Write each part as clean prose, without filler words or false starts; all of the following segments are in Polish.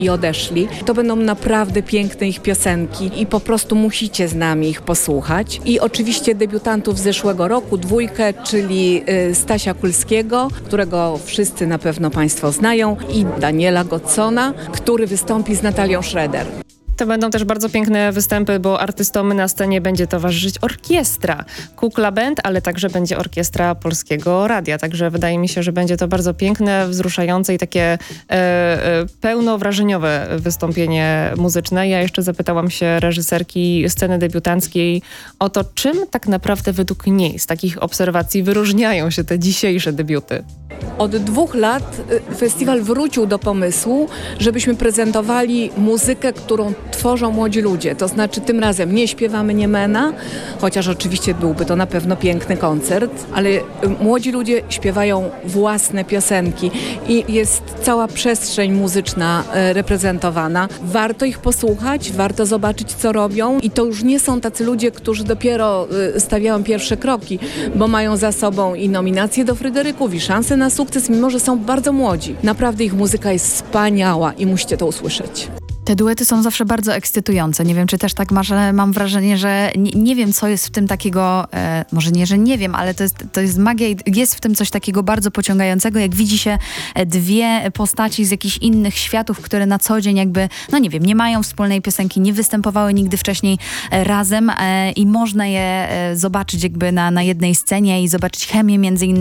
i odeszli. To będą naprawdę piękne ich piosenki i po prostu musicie z nami ich posłuchać. I oczywiście debiutantów z zeszłego roku, 2, czyli Stasia Kulskiego, którego wszyscy na pewno Państwo znają, i Daniela Godsona, który wystąpi z Natalią Schroeder. To będą też bardzo piękne występy, bo artystom na scenie będzie towarzyszyć orkiestra Kukla Band, ale także będzie orkiestra Polskiego Radia. Także wydaje mi się, że będzie to bardzo piękne, wzruszające i takie pełnowrażeniowe wystąpienie muzyczne. Ja jeszcze zapytałam się reżyserki sceny debiutanckiej o to, czym tak naprawdę według niej z takich obserwacji wyróżniają się te dzisiejsze debiuty. Od 2 lat festiwal wrócił do pomysłu, żebyśmy prezentowali muzykę, którą tworzą młodzi ludzie. To znaczy tym razem nie śpiewamy Niemena, chociaż oczywiście byłby to na pewno piękny koncert, ale młodzi ludzie śpiewają własne piosenki i jest cała przestrzeń muzyczna reprezentowana. Warto ich posłuchać, warto zobaczyć, co robią, i to już nie są tacy ludzie, którzy dopiero stawiają pierwsze kroki, bo mają za sobą i nominacje do Fryderyków, i szanse na sukces, mimo że są bardzo młodzi. Naprawdę ich muzyka jest wspaniała i musicie to usłyszeć. Te duety są zawsze bardzo ekscytujące. Nie wiem, czy też tak masz, ale mam wrażenie, że nie wiem, co jest w tym takiego, może nie, że nie wiem, ale to jest magia i jest w tym coś takiego bardzo pociągającego, jak widzi się 2 postaci z jakichś innych światów, które na co dzień jakby, no nie wiem, nie mają wspólnej piosenki, nie występowały nigdy wcześniej razem i można je zobaczyć jakby na jednej scenie i zobaczyć chemię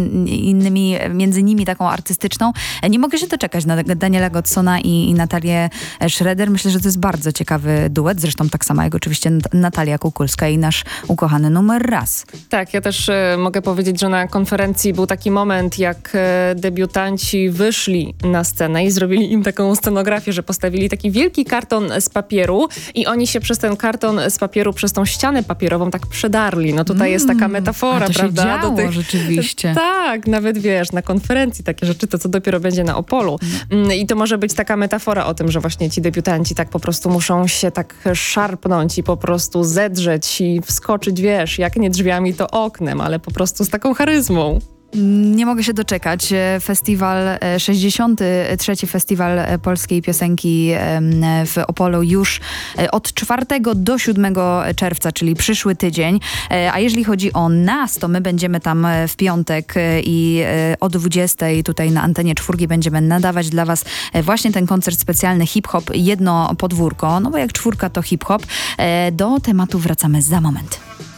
między nimi taką artystyczną. Nie mogę się doczekać na Daniela Godsona i Natalię Schroeder. Myślę, że to jest bardzo ciekawy duet, zresztą tak samo jak oczywiście Natalia Kukulska i nasz ukochany numer raz. Tak, ja też mogę powiedzieć, że na konferencji był taki moment, jak debiutanci wyszli na scenę i zrobili im taką scenografię, że postawili taki wielki karton z papieru i oni się przez ten karton z papieru, przez tą ścianę papierową tak przedarli. No tutaj jest taka metafora, to prawda? Się działo, rzeczywiście. Tak, nawet wiesz, na konferencji takie rzeczy, to co dopiero będzie na Opolu. I to może być taka metafora o tym, że właśnie ci debiutanci tak po prostu muszą się tak szarpnąć i po prostu zedrzeć i wskoczyć, wiesz, jak nie drzwiami, to oknem, ale po prostu z taką charyzmą. Nie mogę się doczekać. Festiwal, 63. Festiwal Polskiej Piosenki w Opolu już od 4 do 7 czerwca, czyli przyszły tydzień. A jeżeli chodzi o nas, to my będziemy tam w piątek i o 20 tutaj na antenie 4 będziemy nadawać dla was właśnie ten koncert specjalny hip-hop, jedno podwórko, no bo jak 4 to hip-hop. Do tematu wracamy za moment.